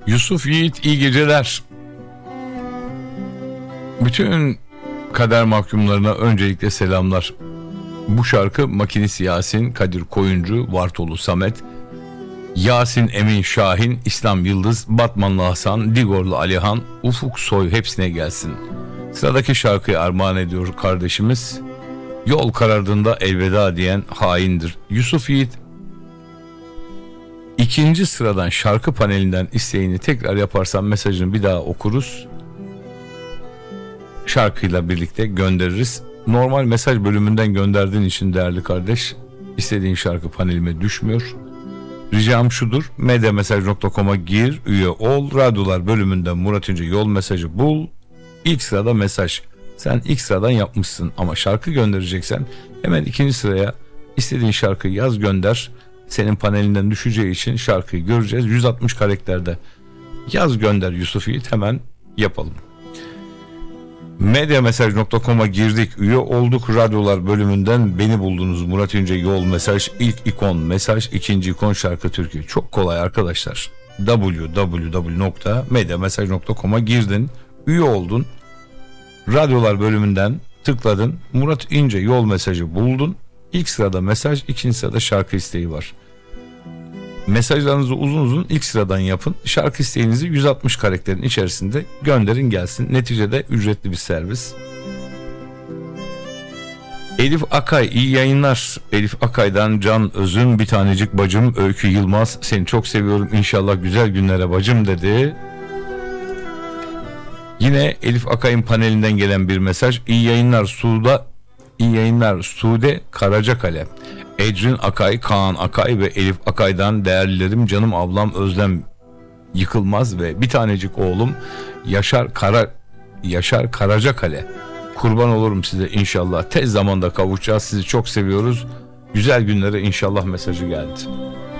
Yusuf Yiğit iyi geceler. Bütün kader mahkumlarına öncelikle selamlar. Bu şarkı Makinist Yasin, Kadir Koyuncu, Vartolu Samet, Yasin Emin Şahin, İslam Yıldız, Batmanlı Hasan, Digorlu Alihan, Ufuk Soy hepsine gelsin. Sıradaki şarkıyı armağan ediyor kardeşimiz. Yol karardığında elveda diyen haindir. Yusuf Yiğit, ikinci sıradan şarkı panelinden isteğini tekrar yaparsan mesajını bir daha okuruz. Şarkıyla birlikte göndeririz. Normal mesaj bölümünden gönderdiğin için değerli kardeş, istediğin şarkı panelime düşmüyor. Ricam şudur: medyamesaj.com'a gir, üye ol, radyolar bölümünden Murat İnce yol mesajı bul, ilk sırada mesaj. Sen ilk sıradan yapmışsın ama şarkı göndereceksen hemen ikinci sıraya istediğin şarkıyı yaz, gönder. Senin panelinden düşeceği için şarkıyı göreceğiz. 160 karakterde yaz, gönder Yusuf Yiğit, hemen yapalım. Medyamesaj.com'a girdik, üye olduk. Radyolar bölümünden beni buldunuz. Murat İnce yol mesaj, ilk ikon mesaj, ikinci ikon şarkı türkü. Çok kolay arkadaşlar. www.medyamesaj.com'a girdin, üye oldun. Radyolar bölümünden tıkladın, Murat İnce yol mesajı buldun. İlk sırada mesaj, ikinci sırada şarkı isteği var. Mesajlarınızı uzun uzun ilk sıradan yapın. Şarkı isteğinizi 160 karakterin içerisinde gönderin gelsin. Neticede ücretli bir servis. Elif Akay iyi yayınlar. Elif Akay'dan Can Özün, bir tanecik bacım. Öykü Yılmaz, seni çok seviyorum, İnşallah güzel günlere bacım dedi. Yine Elif Akay'ın panelinden gelen bir mesaj. İyi yayınlar Suda. İyi yayınlar Sude Karacakale. Ecrin Akay, Kaan Akay ve Elif Akay'dan değerlilerim, canım ablam Özlem Yıkılmaz ve bir tanecik oğlum Yaşar Karacakale. Kurban olurum size, inşallah tez zamanda kavuşacağız. Sizi çok seviyoruz. Güzel günlere inşallah mesajı geldi.